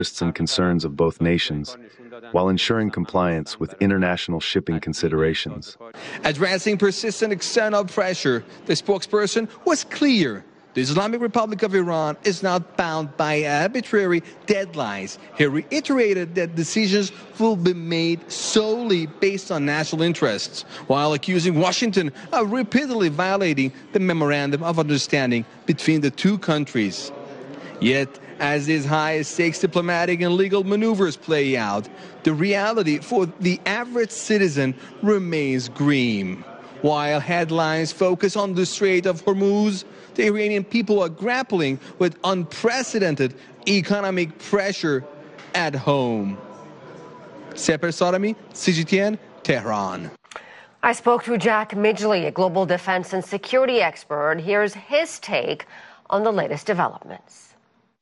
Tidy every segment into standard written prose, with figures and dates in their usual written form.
interests and concerns of both nations, while ensuring compliance with international shipping considerations. Addressing persistent external pressure, the spokesperson was clear. The Islamic Republic of Iran is not bound by arbitrary deadlines. He reiterated that decisions will be made solely based on national interests, while accusing Washington of repeatedly violating the Memorandum of Understanding between the two countries. Yet, as these high-stakes diplomatic and legal maneuvers play out, the reality for the average citizen remains grim. While headlines focus on the Strait of Hormuz, the Iranian people are grappling with unprecedented economic pressure at home. Seper Sarami, CGTN, Tehran. I spoke to Jack Midgley, a global defense and security expert. Here's his take on the latest developments.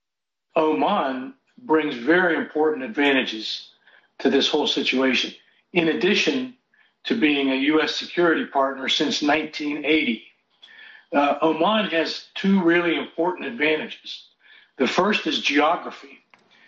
Oman brings very important advantages to this whole situation. In addition to being a U.S. security partner since 1980, Oman has two really important advantages. The first is geography.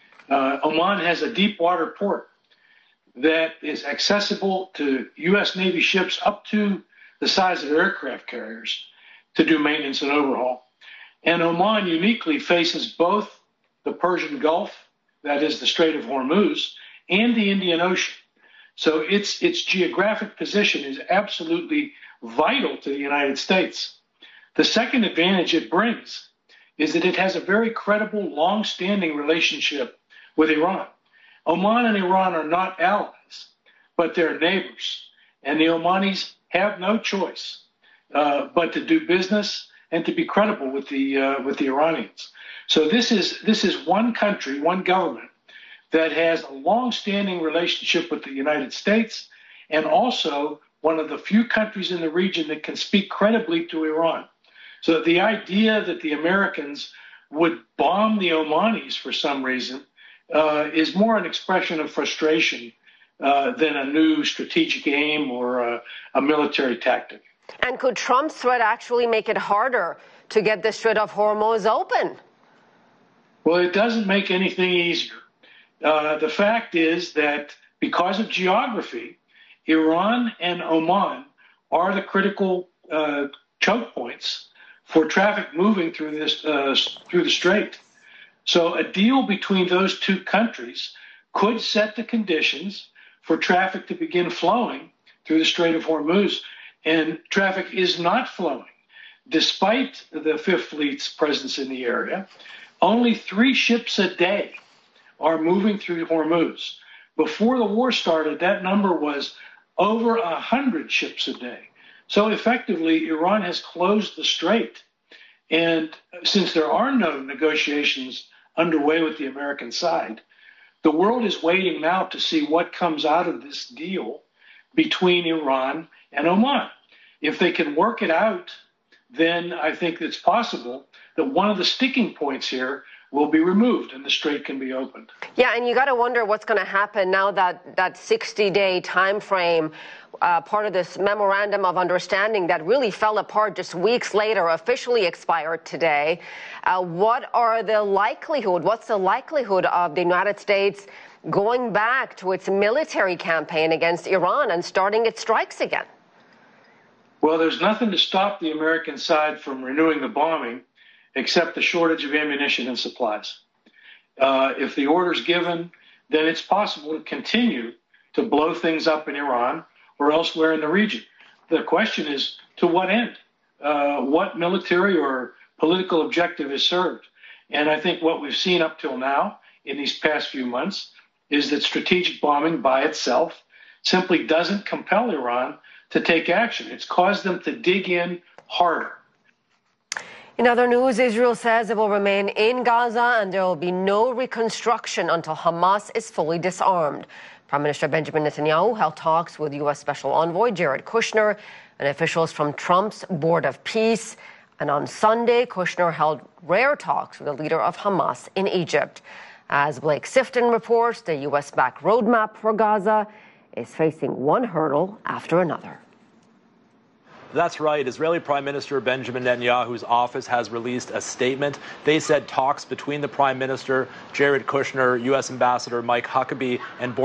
Oman has a deep water port that is accessible to U.S. Navy ships up to the size of aircraft carriers to do maintenance and overhaul. And Oman uniquely faces both the Persian Gulf, that is the Strait of Hormuz, and the Indian Ocean. So its geographic position is absolutely vital to the United States. The second advantage it brings is that it has a very credible, long-standing relationship with Iran. Oman and Iran are not allies, but they're neighbors. And the Omanis have no choice but to do business and to be credible with the Iranians. So this is one country, one government that has a long-standing relationship with the United States, and also one of the few countries in the region that can speak credibly to Iran. So the idea that the Americans would bomb the Omanis for some reason is more an expression of frustration than a new strategic aim or a military tactic. And could Trump's threat actually make it harder to get the Strait of Hormuz open? Well, it doesn't make anything easier. The fact is that because of geography, Iran and Oman are the critical choke points for traffic moving through the strait. So a deal between those two countries could set the conditions for traffic to begin flowing through the Strait of Hormuz. And traffic is not flowing. Despite the Fifth Fleet's presence in the area, only 3 ships a day are moving through Hormuz. Before the war started, that number was over 100 ships a day. So effectively, Iran has closed the strait. And since there are no negotiations underway with the American side, the world is waiting now to see what comes out of this deal between Iran and Oman. If they can work it out, then I think it's possible that one of the sticking points here will be removed and the strait can be opened. Yeah, and you got to wonder what's going to happen now that 60-day time frame, part of this memorandum of understanding that really fell apart just weeks later, officially expired today. What's the likelihood of the United States going back to its military campaign against Iran and starting its strikes again? Well, there's nothing to stop the American side from renewing the bombing except the shortage of ammunition and supplies. If the order's given, then it's possible to continue to blow things up in Iran or elsewhere in the region. The question is, to what end? What military or political objective is served? And I think what we've seen up till now in these past few months is that strategic bombing by itself simply doesn't compel Iran to take action. It's caused them to dig in harder. In other news, Israel says it will remain in Gaza and there will be no reconstruction until Hamas is fully disarmed. Prime Minister Benjamin Netanyahu held talks with U.S. Special Envoy Jared Kushner and officials from Trump's Board of Peace. And on Sunday, Kushner held rare talks with the leader of Hamas in Egypt. As Blake Sifton reports, the U.S.-backed roadmap for Gaza is facing one hurdle after another. That's right. Israeli Prime Minister Benjamin Netanyahu's office has released a statement. They said talks between the Prime Minister, Jared Kushner, U.S. Ambassador Mike Huckabee, and